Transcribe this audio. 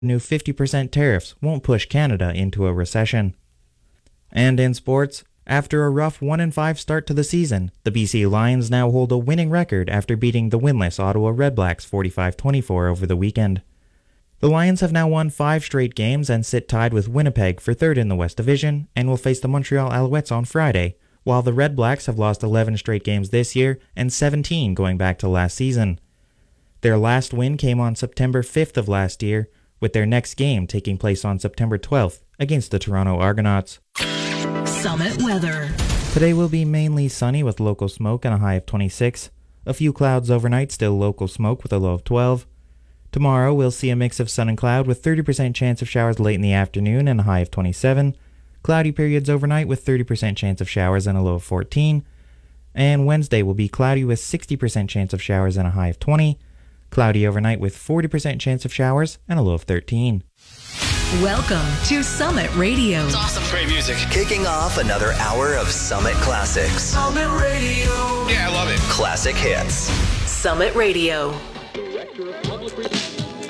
New 50% tariffs won't push Canada into a recession. And in sports, after a rough 1-5 start to the season, the BC Lions now hold a winning record after beating the winless Ottawa Redblacks 45-24 over the weekend. The Lions have now won 5 straight games and sit tied with Winnipeg for third in the West Division and will face the Montreal Alouettes on Friday, while the Redblacks have lost 11 straight games this year and 17 going back to last season. Their last win came on September 5th of last year, with their next game taking place on September 12th against the Toronto Argonauts. Summit weather. Today will be mainly sunny with local smoke and a high of 26. A few clouds overnight, still local smoke with a low of 12. Tomorrow we'll see a mix of sun and cloud with 30% chance of showers late in the afternoon and a high of 27. Cloudy periods overnight with 30% chance of showers and a low of 14. And Wednesday will be cloudy with 60% chance of showers and a high of 20. Cloudy overnight with 40% chance of showers and a low of 13. Welcome to Summit Radio. It's awesome. Great music. Kicking off another hour of Summit Classics. Summit Radio. Yeah, I love it. Classic hits. Summit Radio. Director of Public Relations.